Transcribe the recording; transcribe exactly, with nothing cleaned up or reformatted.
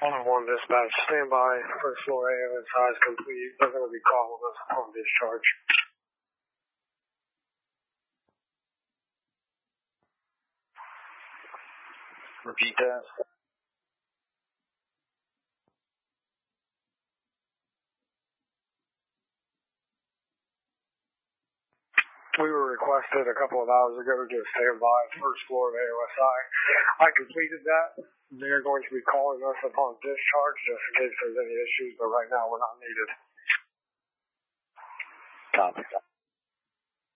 one oh one dispatch, stand by. First floor A O S I is complete. They're going to be calling us upon discharge. Repeat that. We were requested a couple of hours ago to stand by first floor of A O S I. I completed that. They're going to be calling us upon discharge just in case there's any issues, but right now we're not needed. Copy.